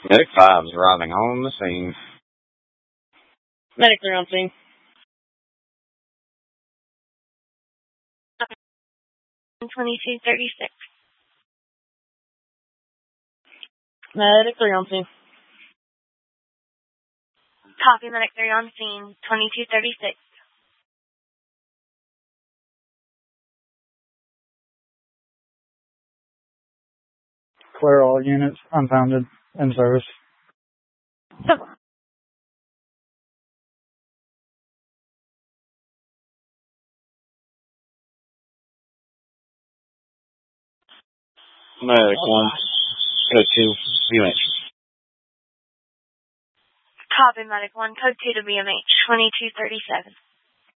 Medic 5 is arriving on the scene. Medic 3 on scene. Okay. 2236. Medic 3 on scene. Copy, Medic 3 on scene. 2236. Clear all units, unfounded, in service. Medic 1, code 2, BMH. Copy, Medic 1, code 2 to BMH. 2237.